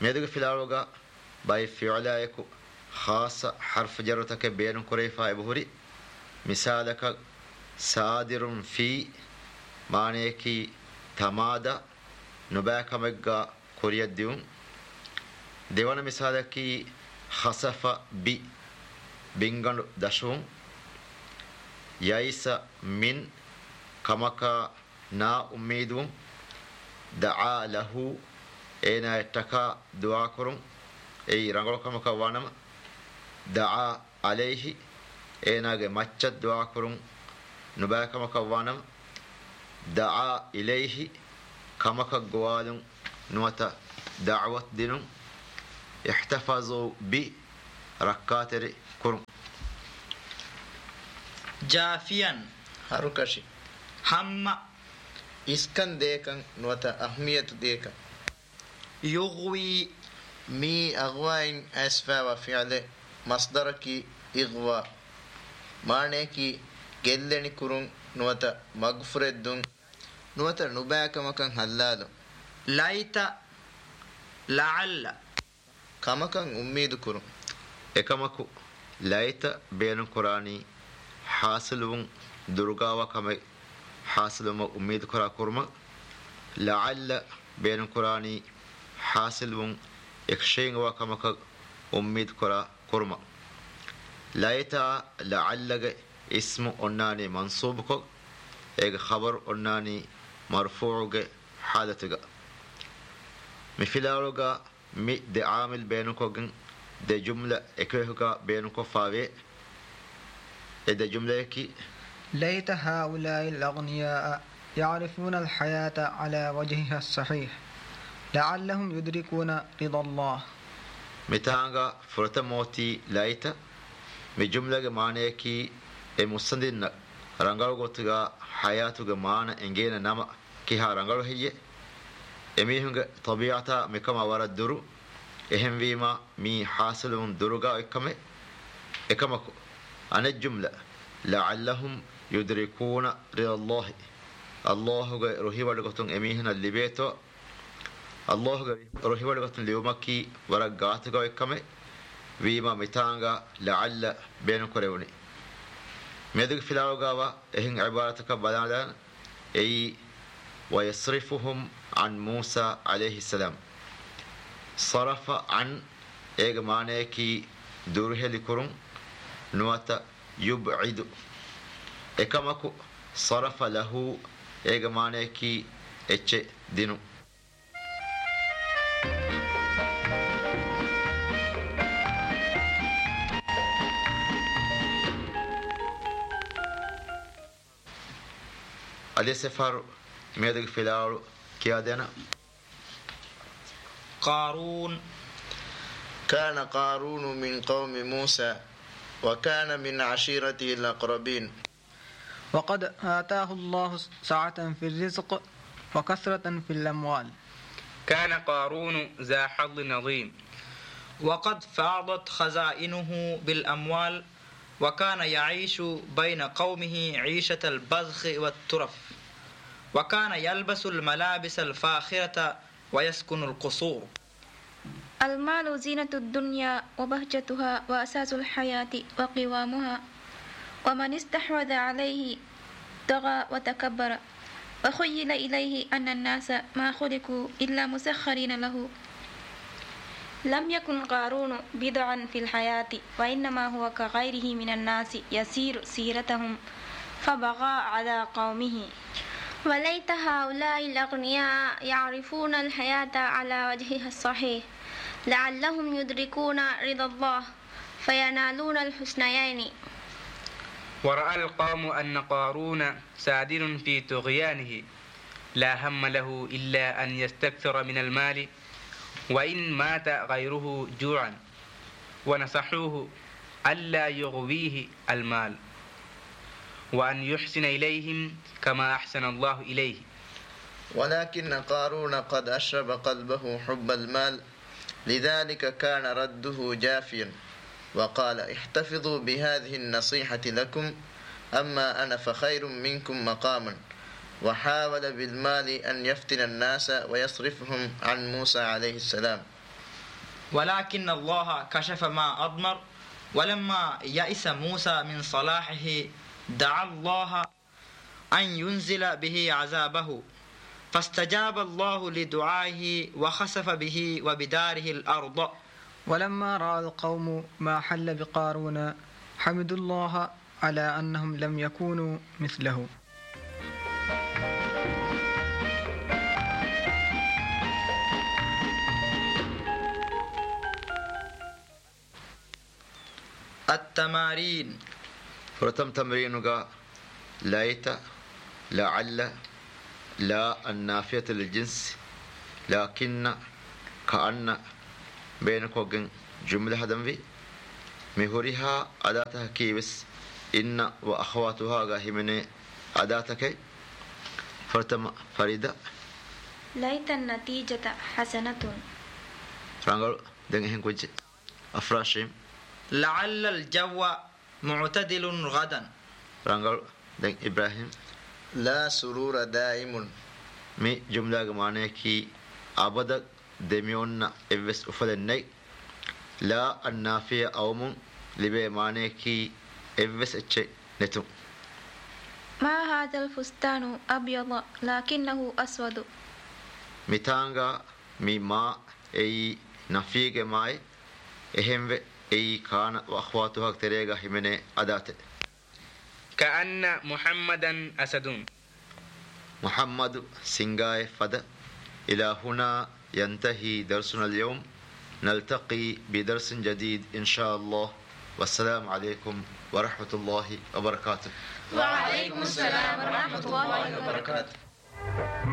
ميدغ فيلاروغا باي فعلايكو خاص حرف جرتك بين كريفا بهوري مثالك صادر في معنيكي تمادا نباكمغا كوريديون ديوانا مثالكي خسف بي بينغان دشون يايس من كمكا نا أميدون دعا له اينا اتكا دعا كرون اي رنگلو كمكا وانما دعا عليه اينا مچت دعا كرون نبا كمكا وانما دعا إليه كمكا قوالون نوتا دعوت دينون احتفظوا بي ركاتر كرون جافيان هاروكاشي هم اسكن ديكن نوتا أهمية ديكن يغوي مي أغوين أسفا وفعل مصدركي إغوا معنيكي ಗೆಲ್ಲೆಣಿ ಕುರುಂ ನುವತ ಮಗ್ಫುರೆದ್ದುಂ ನುವತ ನುಬಾಕಮಕಂ ಹಲ್ಲಾದು ಲೈತ ಲಅಲ್ಲ ಕಮಕಂ ಉಮ್ಮೀದು ಕುರುಂ එකමකු ලයිත බේනු කුරානී حاصلون දුර්ගාව කම حاصلම උම්මීද කරා කුරුම لعل බේනු කුරානී حاصلون එක්ෂේංගව කමක උම්මීද කරා කුරුම ලයිත لعلග اسم أناني منصوبك إيه خبر أناني مرفوعك حالتك مثلاً مي دي عامل بينك دي جملة إكوهك بينك فاوي دي جملة كي ليت هؤلاء الأغنياء يعرفون الحياة على وجهها الصحيح لعلهم يدركون رضا الله متانغا فرتموتي ليت مي جملة معنى كي مستندن رنگالو گوتگا حياتوگا مان انگينا نما كيها رنگالو هيي اميهنگ طبيعتا مكما ورد درو اهم ويما مي حاصلون دروگا اكمكو ان الجمله لعلهم يدركون رضا الله الله روحي ودگتون اميهن الليبيتو الله روحي ودگتون ليومكي ورگاتگا اكمه ويما متانگا لعل بينو كريوني ميدغ فيلاوغاوا اهن عبارتك بلادان اي ويصرفهم عن موسى عليه السلام صرف عن ايغ مانيكي دوره لكرون نوتا يبعد اكمكو صرف له ايغ مانيكي اتش دينو علي سفر ميدغ فيلاو كيادنا قارون كان قارون من قوم موسى وكان من عشيرته الأقربين وقد آتاه الله سعة في الرزق وكثرة في الأموال كان قارون ذا حظ عظيم وقد فاضت خزائنه بالأموال وكان يعيش بين قومه عيشة البذخ والترف وكان يلبس الملابس الفاخرة ويسكن القصور المال زينة الدنيا وبهجتها وأساس الحياة وقوامها ومن استحوذ عليه طغى وتكبر وخيل إليه أن الناس ما خلقوا إلا مسخرين له لم يكن قارون بدعا في الحياة وإنما هو كغيره من الناس يسير سيرتهم فبغى على قومه وليت هؤلاء الأغنياء يعرفون الحياة على وجهها الصحيح لعلهم يدركون رضا الله فينالون الحسنيين ورأى القوم أن قارون سادر في طغيانه لا هم له إلا أن يستكثر من المال وإن مات غيره جوعا ونصحوه ألا يغويه المال وأن يحسن إليهم كما أحسن الله إليه ولكن قارون قد أشرب قلبه حب المال لذلك كان رده جافيا وقال احتفظوا بهذه النصيحة لكم أما أنا فخير منكم مقاما وحاول بالمال أن يفتن الناس ويصرفهم عن موسى عليه السلام ولكن الله كشف ما أضمر. ولما يئس موسى من صلاحه دعا الله أن ينزل به عذابه فاستجاب الله لدعائه وخسف به وبداره الأرض. ولما رأى القوم ما حل بقارون حمدوا الله على أنهم لم يكونوا مثله. التمارين. فرتم تمرينك ليت لعل لا النافية للجنس لكن كأن بينك وبين جملة هدم في مهورها أداتها كيبس إن وأخواتها غاهمين أداتك. فرتم فريدة ليت النتيجة حسنة. رانغل دنگهن كوج أفراشيم. لعل الجو معتدل غدا. رانغل دنگ إبراهيم. لا سرور دائم. مي جملة معنى كي أبدا دميون إبس أفلني. لا النافية أومن لبي معنى كي إبس أتشي نتو. ما هذا الفستان أبيض لكنه أسود. ميتانغا مي ما أي نفيق ماي إهم أي كان وأخواتها كتريغا همني أدات. كأن محمدا أسد. محمد سنغاي فدا. إلى هنا ينتهي درسنا اليوم. نلتقي بدرس جديد إن شاء الله. والسلام عليكم ورحمة الله وبركاته. وعليكم السلام ورحمة الله وبركاته.